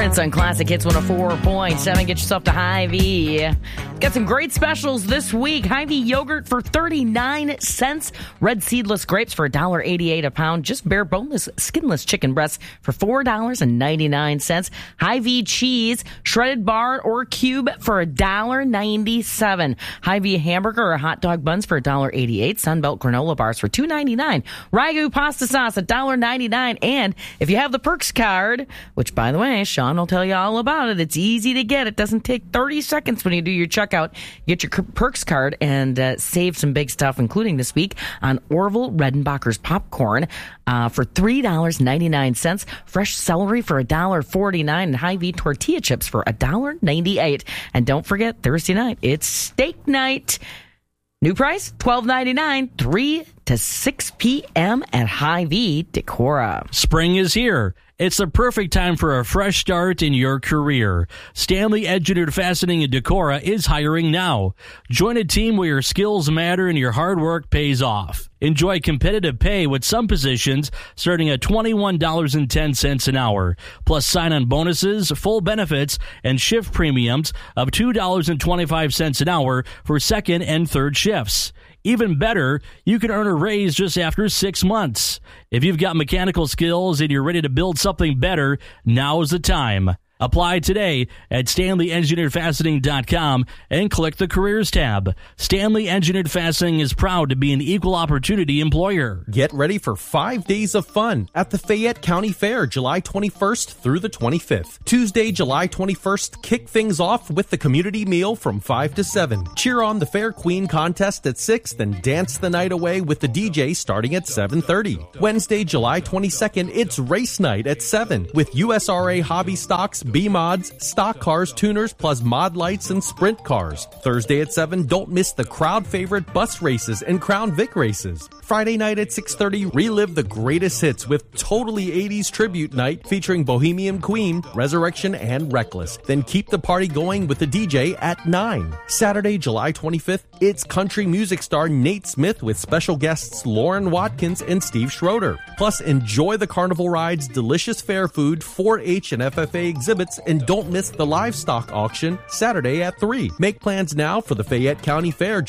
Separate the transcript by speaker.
Speaker 1: minutes on Classic Hits 104.7. Get yourself to Hy-Vee. Got some great specials this week. Hy-Vee yogurt for 39 cents. Red seedless grapes for $1.88 a pound. Just bare boneless, skinless chicken breasts for $4.99. Hy-Vee cheese, shredded bar or cube for $1.97. Hy-Vee hamburger or hot dog buns for $1.88. Sunbelt granola bars for $2.99. Ragu pasta sauce $1.99. And if you have the Perks card, which, by the way, Sean will tell you all about it. It's easy to get. It doesn't take 30 seconds when you do your checkout. Get your Perks card and save some big stuff, including this week on Orville Redenbacher's popcorn for $3.99. Fresh celery for $1.49. And Hy-Vee tortilla chips for $1.98. And don't forget, Thursday night, it's steak night. New price, $12.99, 3 to 6 p.m. at Hy-Vee Decorah.
Speaker 2: Spring is here. It's the perfect time for a fresh start in your career. Stanley Engineered Fastening in Decorah is hiring now. Join a team where your skills matter and your hard work pays off. Enjoy competitive pay with some positions starting at $21.10 an hour, plus sign-on bonuses, full benefits, and shift premiums of $2.25 an hour for second and third shifts. Even better, you can earn a raise just after 6 months. If you've got mechanical skills and you're ready to build something better, now is the time. Apply today at StanleyEngineeredFastening.com and click the Careers tab. Stanley Engineered Fastening is proud to be an equal opportunity employer.
Speaker 3: Get ready for 5 days of fun at the Fayette County Fair, July 21st through the 25th. Tuesday, July 21st, kick things off with the community meal from 5 to 7. Cheer on the Fair Queen contest at 6, then dance the night away with the DJ starting at 7:30. Wednesday, July 22nd, it's race night at 7 with USRA Hobby Stocks, B-Mods, stock cars, tuners, plus mod lights and sprint cars. Thursday at 7, don't miss the crowd favorite bus races and Crown Vic races. Friday night at 6:30, relive the greatest hits with Totally 80s Tribute Night featuring Bohemian Queen, Resurrection, and Reckless. Then keep the party going with the DJ at 9. Saturday, July 25th, it's country music star Nate Smith with special guests Lauren Watkins and Steve Schroeder. Plus, enjoy the carnival rides, delicious fair food, 4-H and FFA exhibits, and don't miss the livestock auction Saturday at 3. Make plans now for the Fayette County Fair